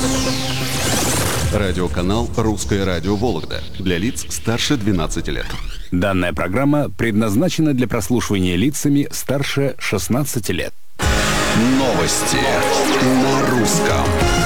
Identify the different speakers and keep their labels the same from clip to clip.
Speaker 1: Радиоканал «Русское радио Вологда» для лиц старше 12 лет.
Speaker 2: Данная программа предназначена для прослушивания лицами старше 16 лет.
Speaker 1: Новости на русском.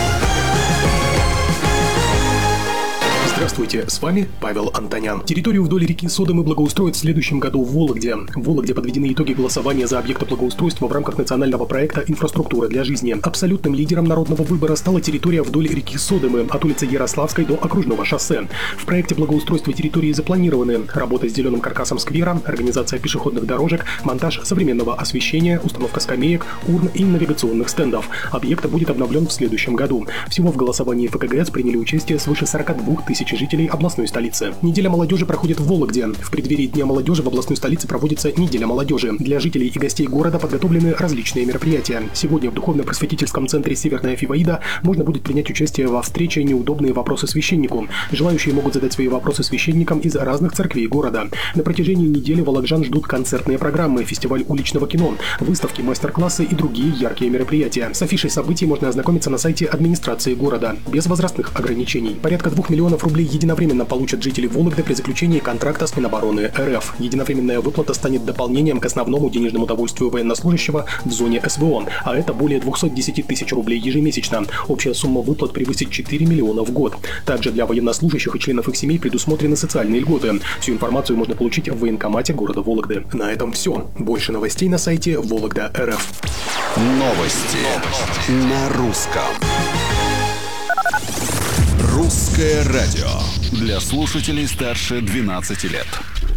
Speaker 3: Здравствуйте, с вами Павел Антонян. Территорию вдоль реки Содомы благоустроят в следующем году в Вологде. В Вологде подведены итоги голосования за объекты благоустройства в рамках национального проекта «Инфраструктура для жизни». Абсолютным лидером народного выбора стала территория вдоль реки Содомы, от улицы Ярославской до окружного шоссе. В проекте благоустройства территории запланированы работа с зеленым каркасом сквера, организация пешеходных дорожек, монтаж современного освещения, установка скамеек, урн и навигационных стендов. Объект будет обновлен в следующем году. Всего в голосовании ФКГС приняли участие свыше 42 тысяч жителей областной столицы. Неделя молодежи проходит в Вологде. В преддверии Дня молодежи в областной столице проводится Неделя молодежи. Для жителей и гостей города подготовлены различные мероприятия. Сегодня в духовно-просветительском центре «Северная Фиваида» можно будет принять участие во встрече «Неудобные вопросы священнику». Желающие могут задать свои вопросы священникам из разных церквей города. На протяжении недели вологжан ждут концертные программы, фестиваль уличного кино, выставки, мастер-классы и другие яркие мероприятия. С афишей событий можно ознакомиться на сайте администрации города. Без возрастных ограничений. Порядка 2 миллионов рублей единовременно получат жители Вологды при заключении контракта с Минобороны РФ. Единовременная выплата станет дополнением к основному денежному довольствию военнослужащего в зоне СВО, а это более 210 тысяч рублей ежемесячно. Общая сумма выплат превысит 4 миллиона в год. Также для военнослужащих и членов их семей предусмотрены социальные льготы. Всю информацию можно получить в военкомате города Вологды. На этом все. Больше новостей на сайте Вологда.рф.
Speaker 1: Новости на русском. «Русское радио» для слушателей старше 12 лет.